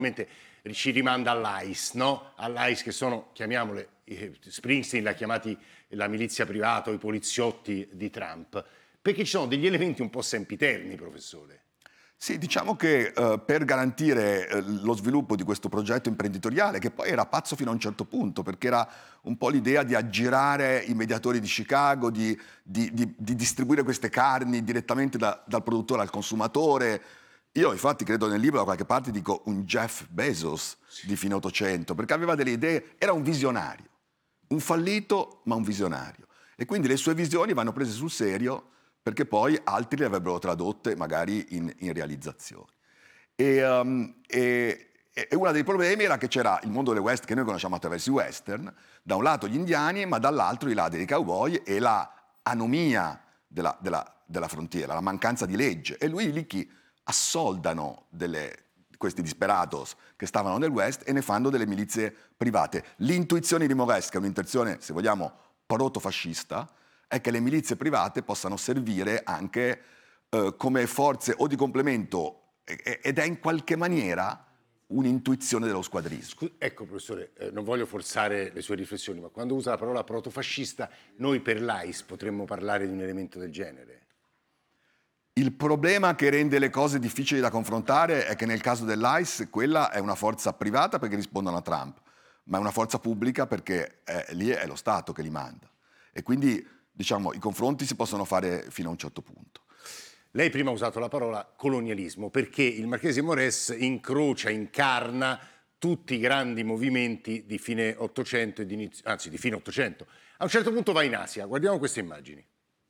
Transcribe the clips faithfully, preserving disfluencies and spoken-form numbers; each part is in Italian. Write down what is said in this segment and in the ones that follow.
ci rimanda all'I C E, no? All'I C E che sono, chiamiamole, Springsteen l'ha chiamati la milizia privata o i poliziotti di Trump, perché ci sono degli elementi un po' sempiterni, professore. Sì, diciamo che eh, per garantire eh, lo sviluppo di questo progetto imprenditoriale, che poi era pazzo fino a un certo punto, perché era un po' l'idea di aggirare i mediatori di Chicago, di, di, di, di distribuire queste carni direttamente da, dal produttore al consumatore. Io infatti credo nel libro da qualche parte dico un Jeff Bezos di fine Ottocento, perché aveva delle idee, era un visionario, un fallito ma un visionario. E quindi le sue visioni vanno prese sul serio, perché poi altri le avrebbero tradotte magari in, in realizzazioni. E, um, e, e uno dei problemi era che c'era il mondo delle western che noi conosciamo attraverso i western, da un lato gli indiani, ma dall'altro i ladri dei cowboy e la anomia della, della, della frontiera, la mancanza di legge. E lui lì chi assoldano delle, questi disperados che stavano nel West e ne fanno delle milizie private. L'intuizione di Maurès, che è un'intuizione, se vogliamo, protofascista, è che le milizie private possano servire anche eh, come forze o di complemento ed è in qualche maniera un'intuizione dello squadrismo. Scu- ecco, professore, eh, non voglio forzare le sue riflessioni, ma quando usa la parola protofascista, noi per l'A I S potremmo parlare di un elemento del genere? Il problema che rende le cose difficili da confrontare è che nel caso dell'I S quella è una forza privata perché rispondono a Trump, ma è una forza pubblica perché è, lì è lo Stato che li manda. E quindi diciamo, i confronti si possono fare fino a un certo punto. Lei prima ha usato la parola colonialismo perché il Marchese Maurès incrocia, incarna tutti i grandi movimenti di fine Ottocento e di inizio, anzi di fine Ottocento. A un certo punto va in Asia, guardiamo queste immagini.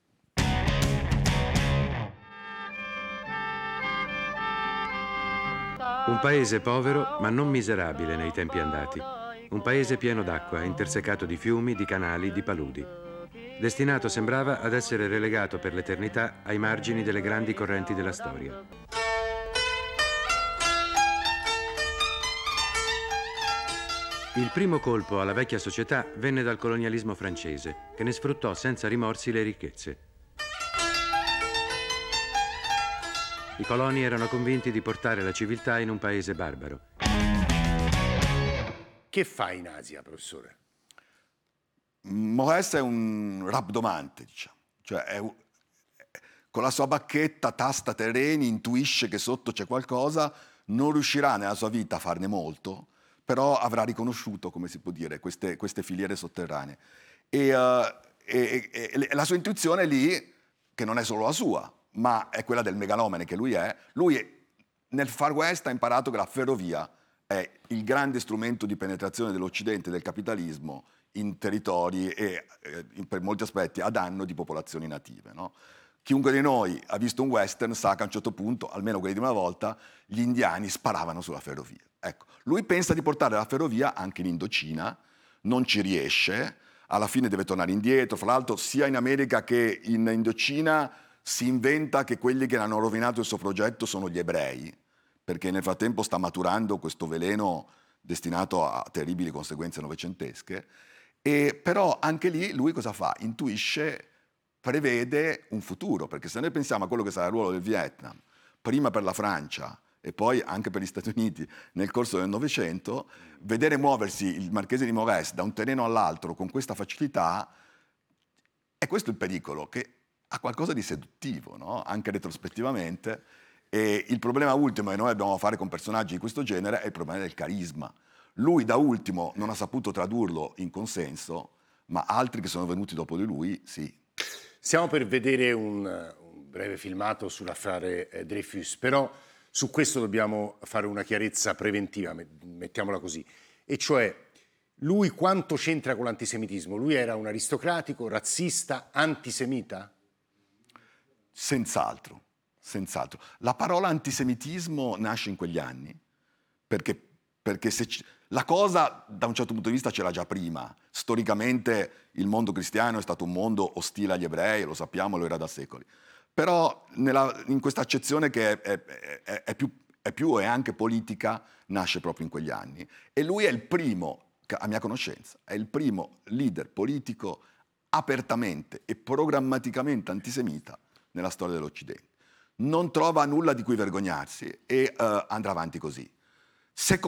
Un paese povero ma non miserabile nei tempi andati. Un paese pieno d'acqua, intersecato di fiumi, di canali, di paludi. Destinato sembrava ad essere relegato per l'eternità ai margini delle grandi correnti della storia. Il primo colpo alla vecchia società venne dal colonialismo francese, che ne sfruttò senza rimorsi le ricchezze. I coloni erano convinti di portare la civiltà in un paese barbaro. Che fa in Asia, professore? Maurès è un rabdomante, diciamo, cioè è un, con la sua bacchetta tasta terreni, intuisce che sotto c'è qualcosa, non riuscirà nella sua vita a farne molto, però avrà riconosciuto, come si può dire, queste, queste filiere sotterranee. E, uh, e, e, e la sua intuizione è lì, che non è solo la sua, ma è quella del megalomane che lui è. Lui nel Far West ha imparato che la ferrovia è il grande strumento di penetrazione dell'Occidente e del capitalismo in territori e eh, per molti aspetti a danno di popolazioni native, no? Chiunque di noi ha visto un western sa che a un certo punto, almeno quelli di una volta, gli indiani sparavano sulla ferrovia. Ecco, lui pensa di portare la ferrovia anche in Indocina, non ci riesce, alla fine deve tornare indietro, fra l'altro sia in America che in Indocina si inventa che quelli che hanno rovinato il suo progetto sono gli ebrei, perché nel frattempo sta maturando questo veleno destinato a terribili conseguenze novecentesche. E però anche lì lui cosa fa? Intuisce, prevede un futuro, perché se noi pensiamo a quello che sarà il ruolo del Vietnam, prima per la Francia e poi anche per gli Stati Uniti nel corso del Novecento, vedere muoversi il Marchese di Maurès da un terreno all'altro con questa facilità, è questo il pericolo, che ha qualcosa di seduttivo, no? Anche retrospettivamente. E il problema ultimo che noi abbiamo a fare con personaggi di questo genere è il problema del carisma. Lui da ultimo non ha saputo tradurlo in consenso, ma altri che sono venuti dopo di lui, sì. Stiamo per vedere un, un breve filmato sull'affare eh, Dreyfus, però su questo dobbiamo fare una chiarezza preventiva, mettiamola così. E cioè, lui quanto c'entra con l'antisemitismo? Lui era un aristocratico, razzista, antisemita? Senz'altro, senz'altro. La parola antisemitismo nasce in quegli anni, perché, perché se c- la cosa da un certo punto di vista c'era già prima. Storicamente il mondo cristiano è stato un mondo ostile agli ebrei, lo sappiamo, lo era da secoli. Però nella, in questa accezione che è, è, è, è, più, è più e anche politica, nasce proprio in quegli anni. E lui è il primo, a mia conoscenza, è il primo leader politico apertamente e programmaticamente antisemita nella storia dell'Occidente. Non trova nulla di cui vergognarsi e uh, andrà avanti così. Secondo